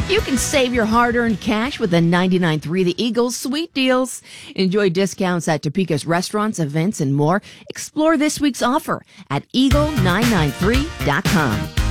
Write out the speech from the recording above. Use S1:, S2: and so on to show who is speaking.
S1: You can save your hard-earned cash with the 99.3 The Eagles Sweet Deals. Enjoy discounts at Topeka's restaurants, events, and more. Explore this week's offer at eagle993.com.